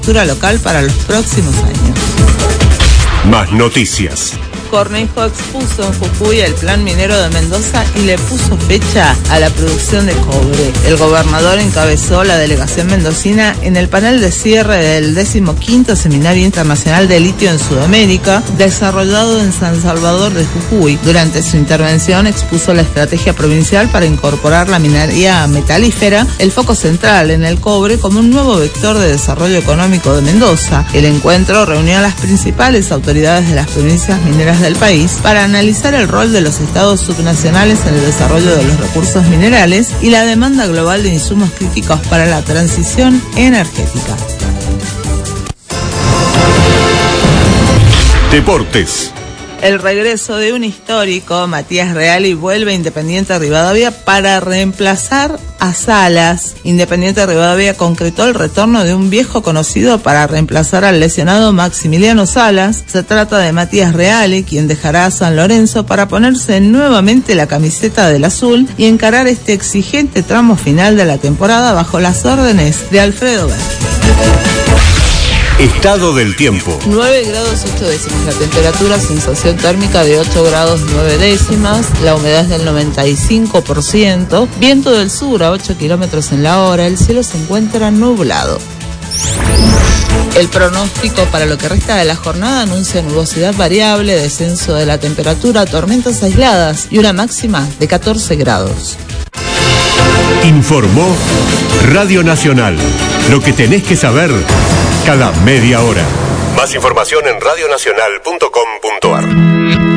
local para los próximos años. Más noticias. Cornejo expuso en Jujuy el plan minero de Mendoza y le puso fecha a la producción de cobre. El gobernador encabezó la delegación mendocina en el panel de cierre del 15º Seminario Internacional de Litio en Sudamérica, desarrollado en San Salvador de Jujuy. Durante su intervención expuso la estrategia provincial para incorporar la minería metalífera, el foco central en el cobre, como un nuevo vector de desarrollo económico de Mendoza. El encuentro reunió a las principales autoridades de las provincias mineras del país para analizar el rol de los estados subnacionales en el desarrollo de los recursos minerales y la demanda global de insumos críticos para la transición energética. Deportes. El regreso de un histórico, Matías Reali, vuelve a Independiente Rivadavia para reemplazar a Salas. Independiente Rivadavia concretó el retorno de un viejo conocido para reemplazar al lesionado Maximiliano Salas. Se trata de Matías Reali, quien dejará a San Lorenzo para ponerse nuevamente la camiseta del azul y encarar este exigente tramo final de la temporada bajo las órdenes de Alfredo Berti. Estado del tiempo. 9 grados 8 décimas la temperatura, sensación térmica de 8 grados 9 décimas, la humedad es del 95%, viento del sur a 8 kilómetros en la hora, el cielo se encuentra nublado. El pronóstico para lo que resta de la jornada anuncia nubosidad variable, descenso de la temperatura, tormentas aisladas y una máxima de 14 grados. Informó Radio Nacional. Lo que tenés que saber cada media hora. Más información en radionacional.com.ar.